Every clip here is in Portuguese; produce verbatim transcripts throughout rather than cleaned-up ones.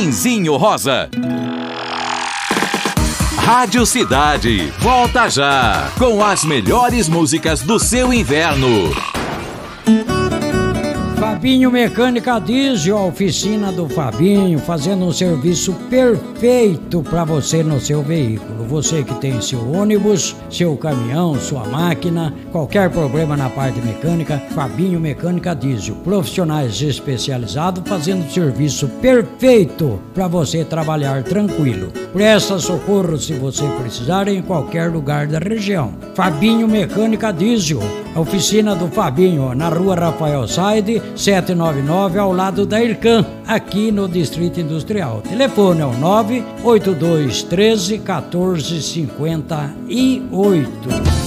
Pinzinho Rosa. Rádio Cidade, volta já, com as melhores músicas do seu inverno. Fabinho Mecânica Diesel, a oficina do Fabinho, fazendo um serviço perfeito para você no seu veículo. Você que tem seu ônibus, seu caminhão, sua máquina, qualquer problema na parte mecânica, Fabinho Mecânica Diesel. Profissionais especializados fazendo serviço perfeito para você trabalhar tranquilo. Presta socorro se você precisar em qualquer lugar da região. Fabinho Mecânica Diesel, a oficina do Fabinho, na rua Rafael Saide, setecentos e noventa e nove, ao lado da Ircan, aqui no Distrito Industrial. O telefone é o nove oito dois um três, um quatro cinco oito.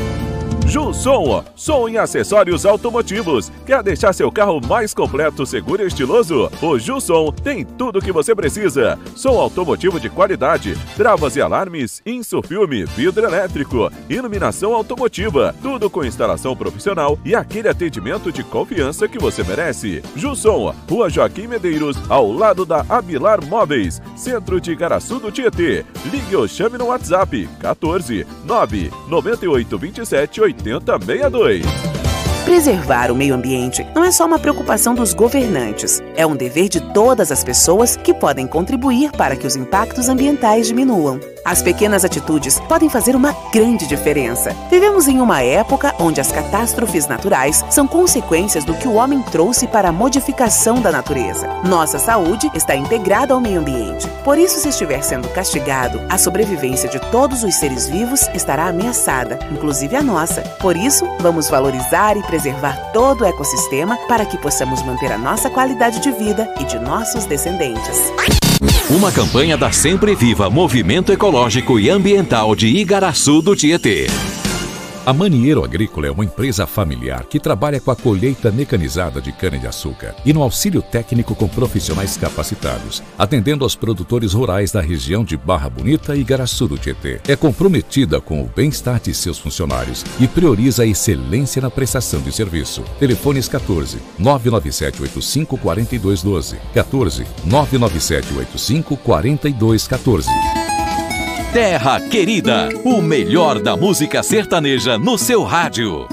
Jusson, som em acessórios automotivos. Quer deixar seu carro mais completo, seguro e estiloso? O Jusson tem tudo o que você precisa. Som automotivo de qualidade, travas e alarmes, insufilme, vidro elétrico, iluminação automotiva, tudo com instalação profissional e aquele atendimento de confiança que você merece. Jusson, Rua Joaquim Medeiros, ao lado da Abilar Móveis, centro de Igaraçu do Tietê. Ligue ou chame no WhatsApp quatorze, nove nove oito dois sete, oito zero seis dois. Preservar o meio ambiente não é só uma preocupação dos governantes, é um dever de todas as pessoas que podem contribuir para que os impactos ambientais diminuam. As pequenas atitudes podem fazer uma grande diferença. Vivemos em uma época onde as catástrofes naturais são consequências do que o homem trouxe para a modificação da natureza. Nossa saúde está integrada ao meio ambiente. Por isso, se estiver sendo castigado, a sobrevivência de todos os seres vivos estará ameaçada, inclusive a nossa. Por isso, vamos valorizar e preservar todo o ecossistema para que possamos manter a nossa qualidade de vida e de nossos descendentes. Uma campanha da Sempre Viva Movimento Ecológico e Ambiental de Igaraçu do Tietê. A Manieiro Agrícola é uma empresa familiar que trabalha com a colheita mecanizada de cana-de-açúcar e no auxílio técnico com profissionais capacitados, atendendo aos produtores rurais da região de Barra Bonita e Igaraçu do Tietê. É comprometida com o bem-estar de seus funcionários e prioriza a excelência na prestação de serviço. Telefones quatorze, nove nove sete oito cinco, quatro dois um dois, quatorze, nove nove sete oito cinco, quatro dois um quatro. Terra Querida, o melhor da música sertaneja no seu rádio.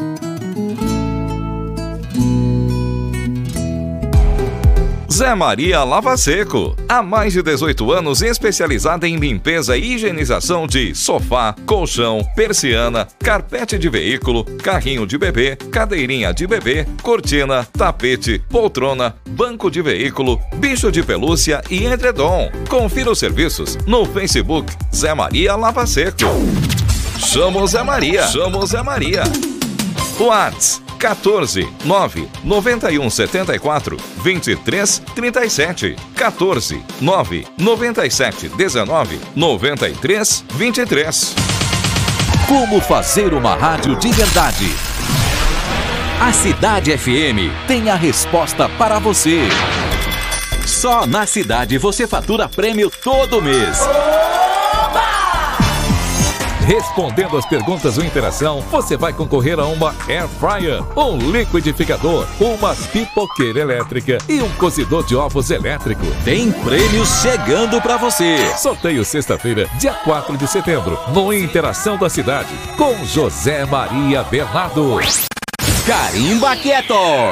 Zé Maria Lava Seco. Há mais de dezoito anos especializada em limpeza e higienização de sofá, colchão, persiana, carpete de veículo, carrinho de bebê, cadeirinha de bebê, cortina, tapete, poltrona, banco de veículo, bicho de pelúcia e edredom. Confira os serviços no Facebook Zé Maria Lava Seco. Chama o Zé Maria. Chama o Zé Maria. WhatsApp quatorze, nove nove um sete quatro, dois três três sete, quatorze, nove nove sete dezenove, noventa e três vinte e três. Como fazer uma rádio de verdade? A Cidade F M tem a resposta para você. Só na Cidade você fatura prêmio todo mês. Respondendo as perguntas do Interação, você vai concorrer a uma Air Fryer, um liquidificador, uma pipoqueira elétrica e um cozidor de ovos elétrico. Tem prêmios chegando pra você. Sorteio sexta-feira, dia quatro de setembro, no Interação da Cidade, com José Maria Bernardo. Carimba Quieto.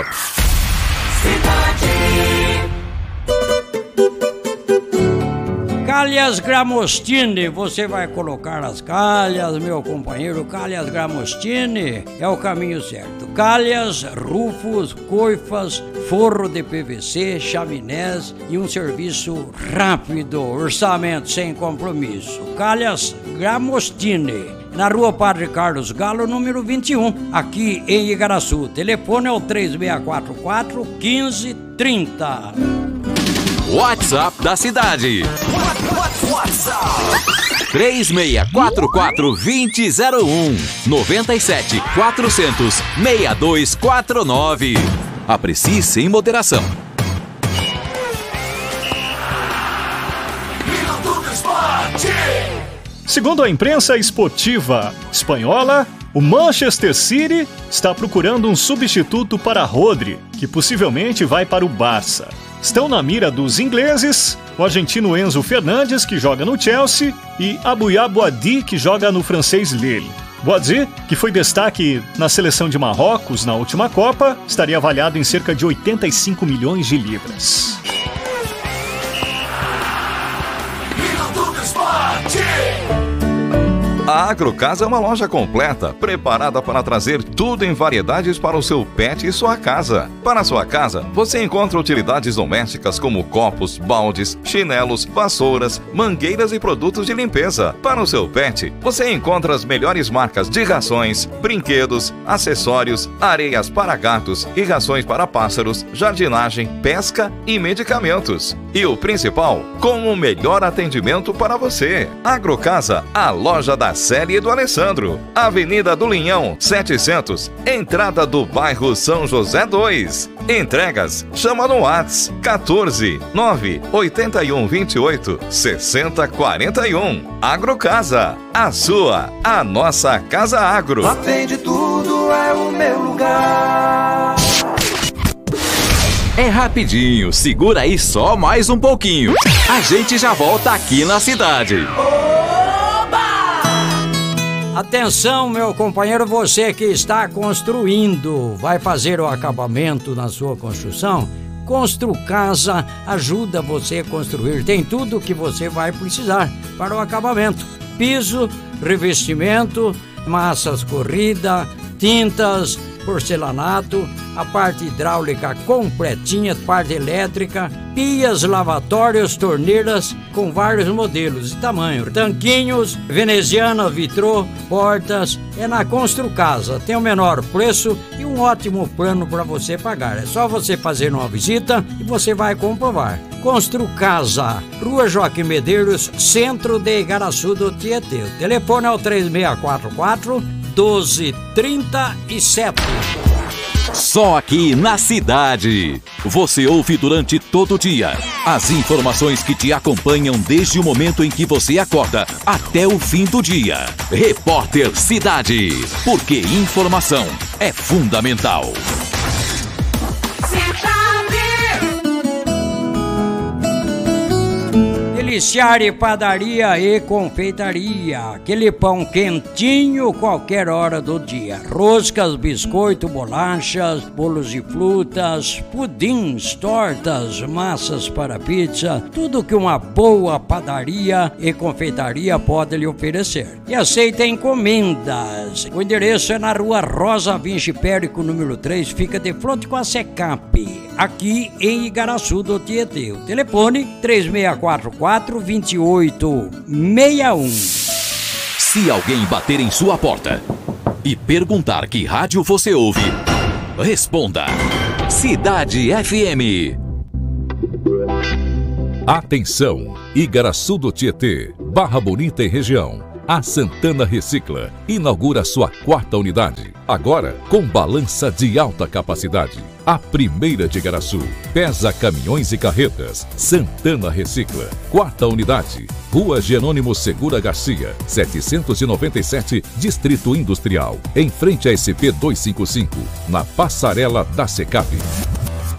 Calhas Gramostini, você vai colocar as calhas, meu companheiro. Calhas Gramostini é o caminho certo. Calhas, rufos, coifas, forro de P V C, chaminés e um serviço rápido, orçamento sem compromisso. Calhas Gramostini, na rua Padre Carlos Galo, número vinte e um, aqui em Igaraçu. O telefone é o três seis quatro quatro, um cinco três zero. WhatsApp da Cidade. WhatsApp. três seis quatro quatro, dois zero um, nove sete quatro zero zero, seis dois quatro nove. Aprecie sem moderação. Segundo a imprensa esportiva espanhola, o Manchester City está procurando um substituto para Rodri, que possivelmente vai para o Barça. estão na mira dos ingleses, o argentino Enzo Fernandes, que joga no Chelsea, e Abouya Boadi, que joga no francês Lille. Boadi, que foi destaque na seleção de Marrocos na última Copa, estaria avaliado em cerca de oitenta e cinco milhões de libras. A Agrocasa é uma loja completa, preparada para trazer tudo em variedades para o seu pet e sua casa. Para a sua casa, você encontra utilidades domésticas como copos, baldes, chinelos, vassouras, mangueiras e produtos de limpeza. Para o seu pet, você encontra as melhores marcas de rações, brinquedos, acessórios, areias para gatos e rações para pássaros, jardinagem, pesca e medicamentos. E o principal, com o melhor atendimento para você. Agrocasa, a loja da Célia e do Alessandro. Avenida do Linhão, setecentos, entrada do bairro São José dois. Entregas, chama no WhatsApp quatorze, nove, oito um, vinte e oito, sessenta, quarenta e um. Agrocasa, a sua, a nossa Casa Agro. Lá vende tudo, é o meu lugar. É rapidinho, segura aí só mais um pouquinho. A gente já volta aqui na cidade. Atenção, meu companheiro, você que está construindo, vai fazer o acabamento na sua construção? Construcasa ajuda você a construir. Tem tudo o que você vai precisar para o acabamento: piso, revestimento, massas corrida, tintas, porcelanato, a parte hidráulica completinha, parte elétrica, pias, lavatórios, torneiras com vários modelos e tamanhos, tanquinhos, veneziana, vitrô, portas. É na Construcasa, tem o menor preço e um ótimo plano para você pagar. É só você fazer uma visita e você vai comprovar. Construcasa, Rua Joaquim Medeiros, centro de Igaraçu do Tietê. O telefone é o três seis quatro quatro, doze, trinta e sete. Só aqui na cidade. Você ouve durante todo o dia as informações que te acompanham desde o momento em que você acorda até o fim do dia. Repórter Cidade, porque informação é fundamental. Deliciare Padaria e Confeitaria, aquele pão quentinho qualquer hora do dia. Roscas, biscoito, bolachas, bolos de frutas, pudins, tortas, massas para pizza, tudo que uma boa padaria e confeitaria pode lhe oferecer. E aceita encomendas. O endereço é na Rua Rosa Vinci Périco, número três, fica de frente com a Secap, aqui em Igaraçu do Tietê. O telefone três seis quatro quatro, dois oito seis um. Se alguém bater em sua porta e perguntar que rádio você ouve, responda: Cidade F M. Atenção! Igaraçu do Tietê, Barra Bonita e região. A Santana Recicla inaugura sua quarta unidade, agora com balança de alta capacidade. A primeira de Igaraçu, pesa caminhões e carretas. Santana Recicla, quarta unidade, Rua Jerônimo Segura Garcia, setecentos e noventa e sete, Distrito Industrial, em frente a S P duzentos e cinquenta e cinco, na passarela da Secap.